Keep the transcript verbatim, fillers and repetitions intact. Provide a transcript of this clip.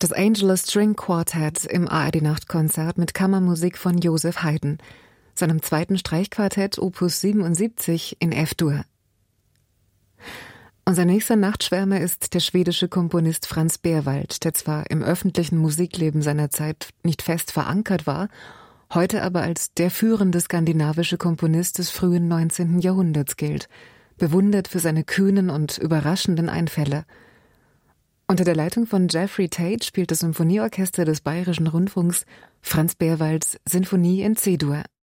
Das Angela String Quartet im A R D-Nachtkonzert mit Kammermusik von Joseph Haydn, seinem zweiten Streichquartett Opus siebenundsiebzig in F-Dur. Unser nächster Nachtschwärmer ist der schwedische Komponist Franz Berwald, der zwar im öffentlichen Musikleben seiner Zeit nicht fest verankert war, heute aber als der führende skandinavische Komponist des frühen neunzehnten Jahrhunderts gilt, bewundert für seine kühnen und überraschenden Einfälle. Unter der Leitung von Jeffrey Tate spielt das Symphonieorchester des Bayerischen Rundfunks Franz Berwalds Sinfonie in C-Dur.